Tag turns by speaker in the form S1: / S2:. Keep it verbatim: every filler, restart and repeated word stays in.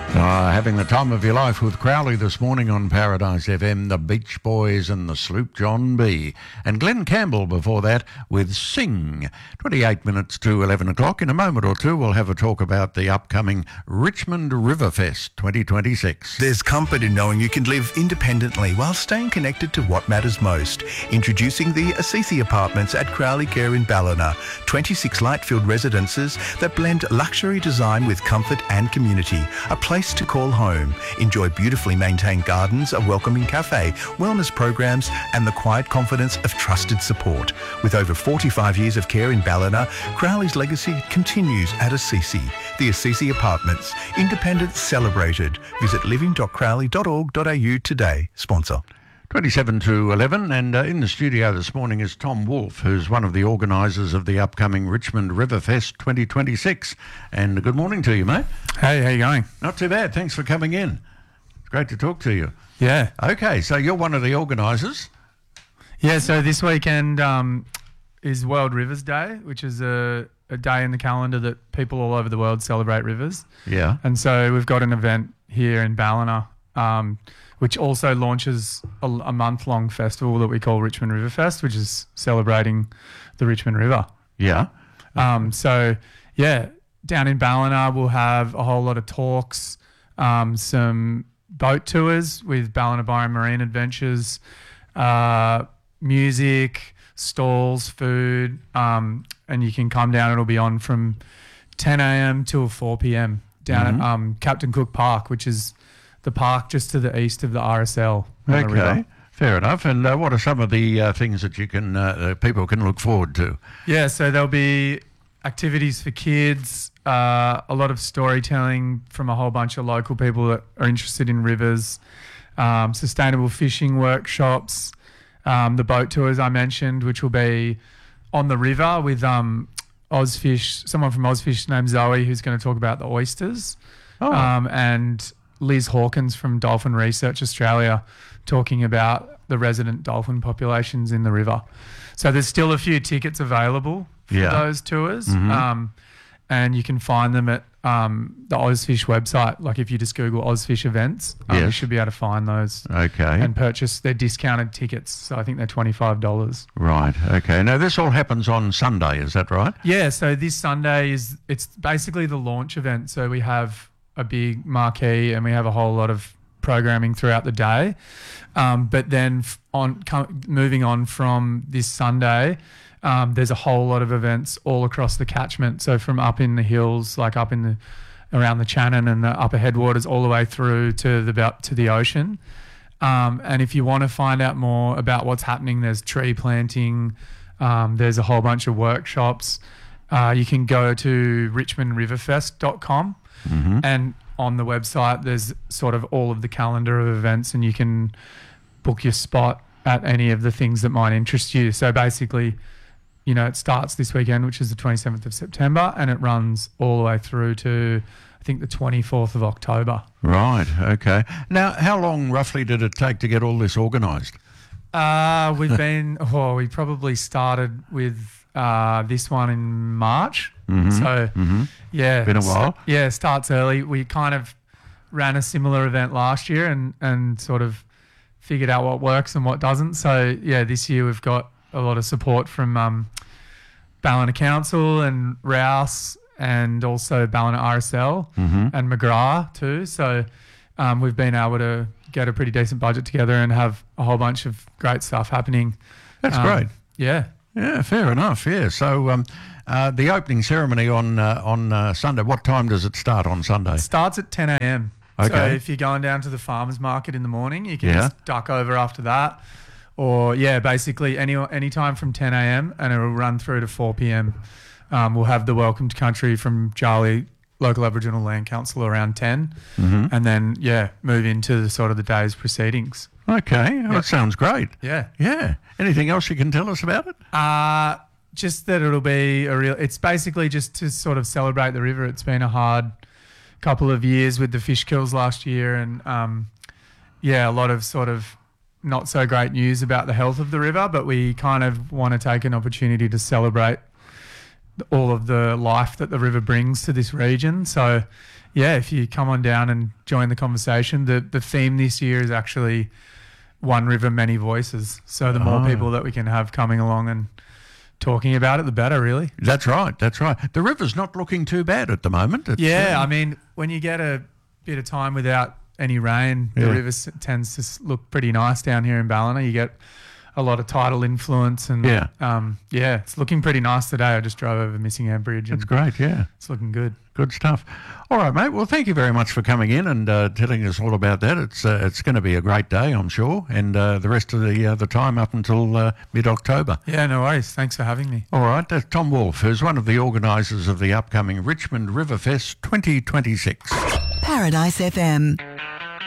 S1: Uh, having the time of your life with Crowley this morning on Paradise F M, the Beach Boys and the Sloop John B. And Glenn Campbell before that with Sing. twenty-eight minutes to eleven o'clock. In a moment or two, we'll have a talk about the upcoming Richmond Riverfest twenty twenty-six.
S2: There's comfort in knowing you can live independently while staying connected to what matters most. Introducing the Assisi Apartments at Crowley Care in Ballina. twenty-six light-filled residences that blend luxury design with comfort and community. A place to call home. Enjoy beautifully maintained gardens, a welcoming cafe, wellness programs and the quiet confidence of trusted support. With over forty-five years of care in Ballina, Crowley's legacy continues at Assisi. The Assisi Apartments. Independence celebrated. Visit living dot crowley dot org dot a u today. Sponsor.
S1: twenty-seven to eleven, and uh, in the studio this morning is Tom Wolfe, who's one of the organisers of the upcoming Richmond Riverfest twenty twenty-six. And good morning to you, mate.
S3: Hey, how you going?
S1: Not too bad. Thanks for coming in. It's great to talk to you.
S3: Yeah.
S1: Okay, so you're one of the organisers.
S3: Yeah, so this weekend um, is World Rivers Day, which is a, a day in the calendar that people all over the world celebrate rivers.
S1: Yeah.
S3: And so we've got an event here in Ballina, um, which also launches a, a month-long festival that we call Richmond Riverfest, which is celebrating the Richmond River.
S1: Yeah.
S3: Um, so, yeah, down in Ballina we'll have a whole lot of talks, um, some boat tours with Ballina Byron Marine Adventures, uh, music, stalls, food, um, and you can come down. It'll be on from ten a.m. till four p.m. down
S1: Mm-hmm.
S3: at um, Captain Cook Park, which is the park just to the east of the R S L. on the
S1: Okay,
S3: river.
S1: fair enough. And uh, what are some of the uh, things that you can, uh, uh, people can look forward to?
S3: Yeah, so there'll be activities for kids, uh, a lot of storytelling from a whole bunch of local people that are interested in rivers, um, sustainable fishing workshops, um, the boat tours I mentioned, which will be on the river with um, Ozfish, someone from Ozfish named Zoe, who's going to talk about the oysters,
S1: Oh.
S3: um, and Liz Hawkins from Dolphin Research Australia talking about the resident dolphin populations in the river. So there's still a few tickets available for
S1: Yeah.
S3: those tours,
S1: Mhm.
S3: um, and you can find them at um, the Ozfish website. Like if you just Google Ozfish events, um, you
S1: Yes.
S3: should be able to find those
S1: Okay.
S3: and purchase their discounted tickets. So I think they're twenty-five dollars.
S1: Right, okay. Now, this all happens on Sunday, is that right?
S3: Yeah, so this Sunday is it's basically the launch event. So we have a big marquee and we have a whole lot of programming throughout the day. Um, but then f- on com- moving on from this Sunday, um, there's a whole lot of events all across the catchment. So from up in the hills, like up in the around the Channon and the upper headwaters, all the way through to the about to the ocean. Um, and if you want to find out more about what's happening, there's tree planting. Um, there's a whole bunch of workshops. Uh, you can go to richmond riverfest dot com.
S1: Mm-hmm.
S3: And on the website, there's sort of all of the calendar of events, and you can book your spot at any of the things that might interest you. So basically, you know, it starts this weekend, which is the twenty-seventh of September, and it runs all the way through to, I think, the twenty-fourth of October.
S1: Right, okay. Now, how long roughly did it take to get all this organised?
S3: Uh, we've been, oh, we probably started with uh, this one in March.
S1: Mhm,
S3: So,
S1: mhm.
S3: yeah.
S1: Been a while.
S3: Yeah, it starts early. We kind of ran a similar event last year and, and sort of figured out what works and what doesn't. So, yeah, this year we've got a lot of support from um, Ballina Council and Rouse and also Ballina R S L
S1: Mhm.
S3: and McGrath too. So um, we've been able to get a pretty decent budget together and have a whole bunch of great stuff happening.
S1: That's
S3: Um,
S1: great.
S3: Yeah.
S1: Yeah, fair enough, yeah. So um, uh, the opening ceremony on uh, on uh, Sunday, what time does it start on Sunday?
S3: It starts at ten a.m. So
S1: Okay.
S3: if you're going down to the farmers market in the morning, you can
S1: Yeah.
S3: just duck over after that. Or, yeah, basically any any time from ten a.m. and it'll run through to four p.m. Um, we'll have the welcome to country from Charlie, local Aboriginal Land Council, around ten.
S1: Mhm.
S3: And then, yeah, move into the sort of the day's proceedings.
S1: Okay, well, that sounds great.
S3: Yeah.
S1: Yeah. Anything else you can tell us about it?
S3: Uh, just that it'll be a real, it's basically just to sort of celebrate the river. It's been a hard couple of years with the fish kills last year and, um, yeah, a lot of sort of not so great news about the health of the river, but we kind of want to take an opportunity to celebrate all of the life that the river brings to this region. So, yeah, if you come on down and join the conversation, the the theme this year is actually One River, Many Voices. So the more
S1: Oh.
S3: people that we can have coming along and talking about it, the better, really.
S1: That's right, that's right. The river's not looking too bad at the moment. It's,
S3: Yeah,
S1: uh,
S3: I mean, when you get a bit of time without any rain, the
S1: Yeah.
S3: river s- tends to s- look pretty nice down here in Ballina. You get a lot of tidal influence, and
S1: Yeah.
S3: um, yeah, it's looking pretty nice today. I just drove over Missingham Bridge, and
S1: It's great, yeah.
S3: it's looking good.
S1: Good stuff. All right, mate. Well, thank you very much for coming in and uh, telling us all about that. It's uh, it's going to be a great day, I'm sure, and uh, the rest of the uh, the time up until uh, mid-October.
S3: Yeah, no worries. Thanks for having me.
S1: All right, that's Tom Wolfe, who's one of the organisers of the upcoming Richmond Riverfest twenty twenty-six.
S4: Paradise F M.